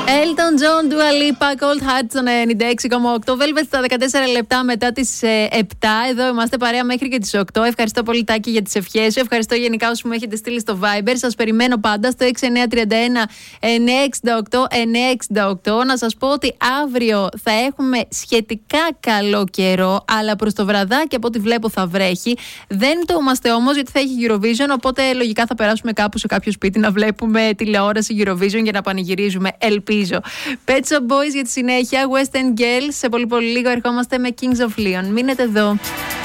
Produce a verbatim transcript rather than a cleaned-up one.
Elton John, Dua Lipa, Cold Heart στον ενενήντα έξι κόμμα οκτώ. Velvet στα δεκατέσσερα λεπτά μετά τις ε, επτά. Εδώ είμαστε παρέα μέχρι και τις οκτώ. Ευχαριστώ πολύ, Τάκη, για τις ευχές σου. Ευχαριστώ γενικά όσους μου έχετε στείλει στο Viber. Σας περιμένω πάντα στο έξι εννιά τρία ένα εννιά έξι οκτώ εννιά έξι οκτώ. Να σας πω ότι αύριο θα έχουμε σχετικά καλό καιρό, αλλά προς το βραδάκι από ό,τι βλέπω θα βρέχει. Δεν το είμαστε όμως, γιατί θα έχει Eurovision, οπότε λογικά θα περάσουμε κάπου σε κάποιο σπίτι να βλέπουμε τηλεόραση Eurovision για να πανηγυρίζουμε. Ελπίζω. Pet Shop Boys για τη συνέχεια. West End Girls. Σε πολύ πολύ λίγο ερχόμαστε με Kings of Leon. Μείνετε εδώ.